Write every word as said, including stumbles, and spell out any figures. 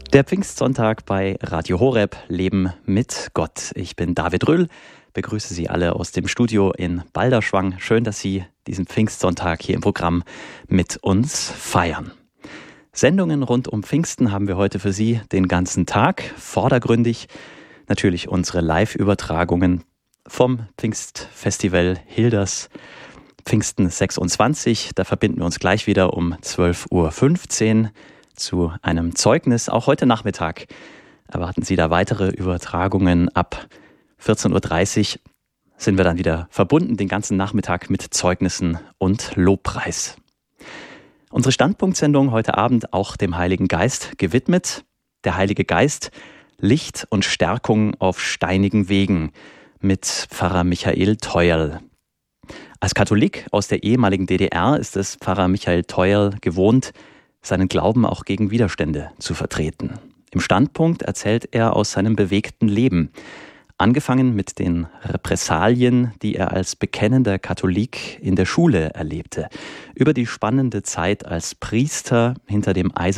Der Pfingstsonntag bei Radio Horeb, Leben mit Gott. Ich bin David Röhl, begrüße Sie alle aus dem Studio in Balderschwang. Schön, dass Sie diesen Pfingstsonntag hier im Programm mit uns feiern. Sendungen rund um Pfingsten haben wir heute für Sie den ganzen Tag. Vordergründig natürlich unsere Live-Übertragungen vom Pfingstfestival Hilders Pfingsten sechsundzwanzig. Da verbinden wir uns gleich wieder um zwölf Uhr fünfzehn zu einem Zeugnis. Auch heute Nachmittag erwarten Sie da weitere Übertragungen. Ab vierzehn Uhr dreißig sind wir dann wieder verbunden, den ganzen Nachmittag mit Zeugnissen und Lobpreis. Unsere Standpunktsendung heute Abend auch dem Heiligen Geist gewidmet. Der Heilige Geist, Licht und Stärkung auf steinigen Wegen mit Pfarrer Michael Theuerl. Als Katholik aus der ehemaligen D D R ist es Pfarrer Michael Theuerl gewohnt, seinen Glauben auch gegen Widerstände zu vertreten. Im Standpunkt erzählt er aus seinem bewegten Leben, angefangen mit den Repressalien, die er als bekennender Katholik in der Schule erlebte, über die spannende Zeit als Priester hinter dem Eisernen